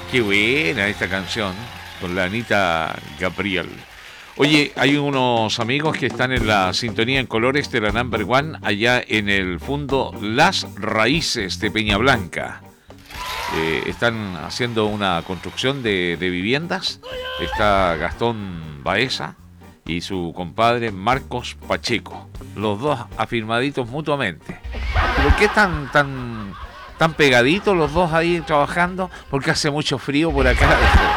Qué buena esta canción con la Anita Gabriel. Oye, hay unos amigos que están en la sintonía en colores de la Number One allá en el fondo Las Raíces de Peña Blanca. Están haciendo una construcción de viviendas. Está Gastón Baeza y su compadre Marcos Pacheco. Los dos afirmaditos mutuamente. ¿Por qué tan pegaditos los dos ahí trabajando? Porque hace mucho frío por acá.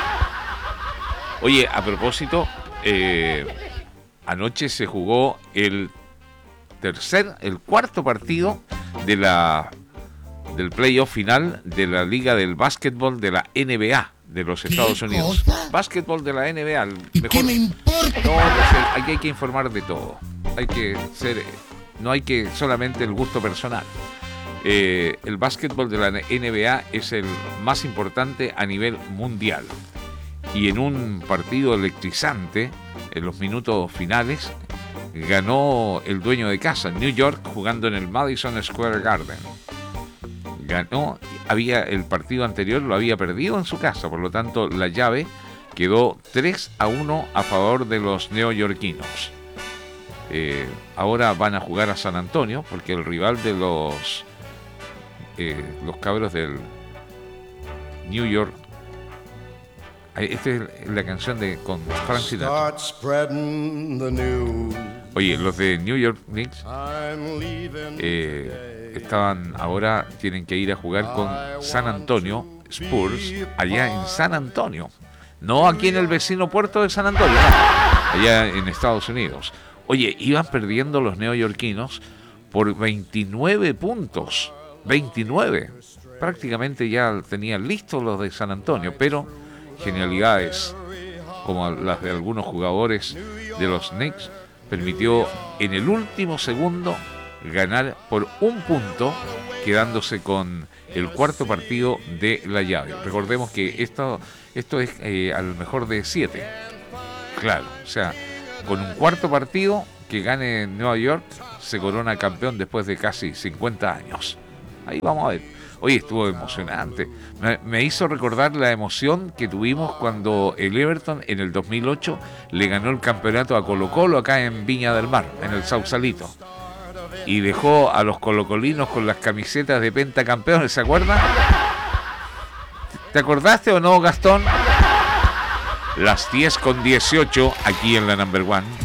Oye, a propósito, anoche se jugó el cuarto partido del playoff final de la Liga del Básquetbol de la NBA de los Estados Unidos. Básquetbol de la NBA, el mejor. ¿Qué me importa? No, aquí hay que informar de todo. No hay que solamente el gusto personal. El básquetbol de la NBA es el más importante a nivel mundial. Y en un partido electrizante, en los minutos finales, ganó el dueño de casa, New York, jugando en el Madison Square Garden. Ganó, el partido anterior lo había perdido en su casa, por lo tanto la llave quedó 3-1 a favor de los neoyorquinos. Ahora van a jugar a San Antonio, porque el rival de los cabros del New York. Esta es la canción con Frank Sinatra. Oye, los de New York Knicks tienen que ir a jugar con San Antonio Spurs allá en San Antonio, no aquí en el vecino puerto de San Antonio, no, allá en Estados Unidos. Oye, iban perdiendo los neoyorquinos por 29 puntos, 29. Prácticamente ya tenían listos los de San Antonio, pero genialidades como las de algunos jugadores de los Knicks permitió en el último segundo ganar por un punto, quedándose con el cuarto partido de la llave. Recordemos que esto es al mejor de 7. Claro, o sea, con un cuarto partido que gane Nueva York, se corona campeón después de casi 50 años. Ahí vamos a ver. Oye, estuvo emocionante. Me hizo recordar la emoción que tuvimos cuando el Everton en el 2008 le ganó el campeonato a Colo-Colo acá en Viña del Mar, en el Sausalito. Y dejó a los colocolinos con las camisetas de pentacampeones, ¿se acuerdan? ¿Te acordaste o no, Gastón? Las 10:18 aquí en la Number One.